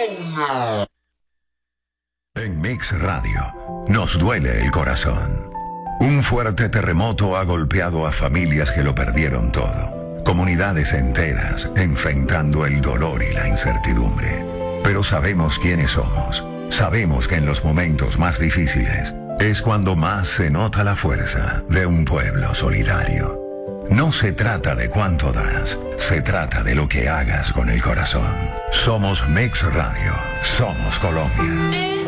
En Mix Radio nos duele el corazón. Un fuerte terremoto ha golpeado a familias que lo perdieron todo. Comunidades enteras enfrentando el dolor y la incertidumbre. Pero sabemos quiénes somos. Sabemos que en los momentos más difíciles es cuando más se nota la fuerza de un pueblo solidario. No se trata de cuánto das, se trata de lo que hagas con el corazón. Somos Mix Radio, somos Colombia.